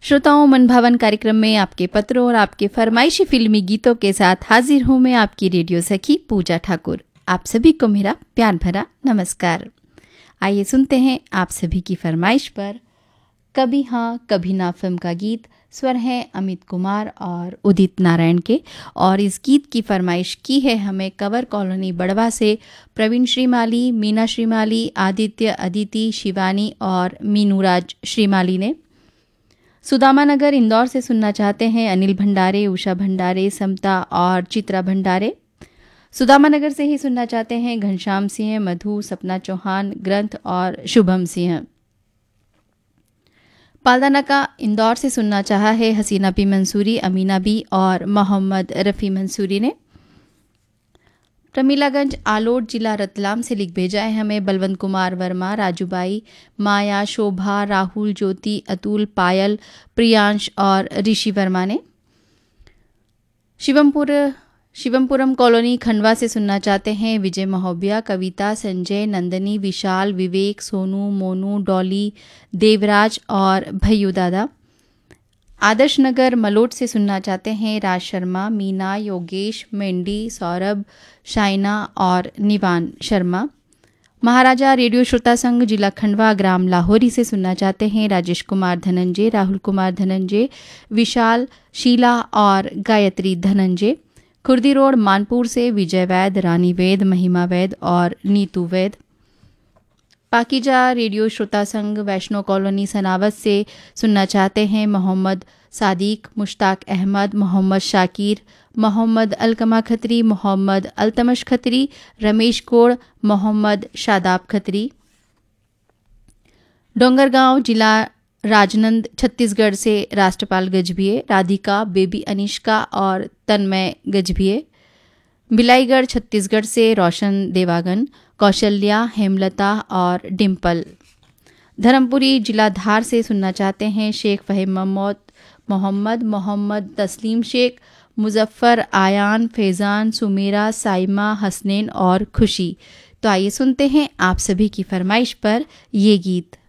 श्रोताओं, मन भावन कार्यक्रम में आपके पत्रों और आपके फरमाइशी फिल्मी गीतों के साथ हाजिर हूँ मैं, आपकी रेडियो सखी पूजा ठाकुर। आप सभी को मेरा प्यार भरा नमस्कार। आइए सुनते हैं आप सभी की फरमाइश पर कभी हाँ कभी ना फिल्म का गीत। स्वर हैं अमित कुमार और उदित नारायण के, और इस गीत की फरमाइश की है हमें कंवर कॉलोनी बड़वा से प्रवीण श्रीमाली, मीना श्रीमाली, आदित्य, अदिति, शिवानी और मीनूराज श्रीमाली ने। सुदामा नगर इंदौर से सुनना चाहते हैं अनिल भंडारे, उषा भंडारे, समता और चित्रा भंडारे। सुदामा नगर से ही सुनना चाहते हैं घनश्याम सिंह, मधु, सपना चौहान, ग्रंथ और शुभम सिंह। पालदाना का इंदौर से सुनना चाहा है हसीना बी मंसूरी, अमीना बी और मोहम्मद रफ़ी मंसूरी ने। प्रमीलागंज आलोट जिला रतलाम से लिख भेजा है हमें बलवंत कुमार वर्मा, राजूबाई, माया, शोभा, राहुल, ज्योति, अतुल, पायल, प्रियांश और ऋषि वर्मा ने। शिवमपुरम कॉलोनी खंडवा से सुनना चाहते हैं विजय महोबिया, कविता, संजय, नंदनी, विशाल, विवेक, सोनू, मोनू, डॉली, देवराज और भैयू दादा। आदर्श नगर मलोट से सुनना चाहते हैं राज शर्मा, मीना, योगेश, मेंडी, सौरभ, शाइना और निवान शर्मा। महाराजा रेडियो श्रोता संघ जिला खंडवा ग्राम लाहौरी से सुनना चाहते हैं राजेश कुमार धनंजय, राहुल कुमार धनंजय, विशाल, शीला और गायत्री धनंजय। खुर्दी रोड मानपुर से विजय वैद, रानी वैद, महिमा वैद और नीतू वैद। पाकीजा रेडियो श्रोता संघ वैष्णो कॉलोनी सनावत से सुनना चाहते हैं मोहम्मद सादिक, मुश्ताक अहमद, मोहम्मद शाकिर, मोहम्मद अलकमा खत्री, मोहम्मद अल्तमश खत्री, रमेश कोड़, मोहम्मद शादाब खत्री। डोंगरगांव जिला राजनंद छत्तीसगढ़ से राष्ट्रपाल गजभिये, राधिका, बेबी अनिष्का और तन्मय गजभिये। बिलाईगढ़ छत्तीसगढ़ से रोशन देवागन, कौशल्या, हेमलता और डिम्पल। धर्मपुरी जिला धार से सुनना चाहते हैं शेख फहीम मोहम्मद तस्लीम शेख, मुजफ्फर, आयान, फैज़ान, सुमेरा, साइमा, हसनैन और खुशी। तो आइए सुनते हैं आप सभी की फरमाइश पर ये गीत।